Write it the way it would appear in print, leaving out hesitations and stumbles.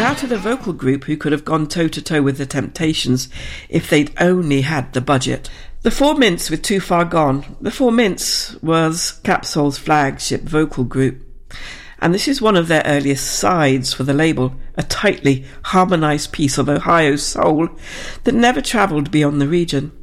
touted a vocal group who could have gone toe-to-toe with the Temptations if they'd only had the budget. The Four Mints with Too Far Gone. The Four Mints was Capsoul's flagship vocal group, and this is one of their earliest sides for the label, a tightly harmonised piece of Ohio soul that never travelled beyond the region.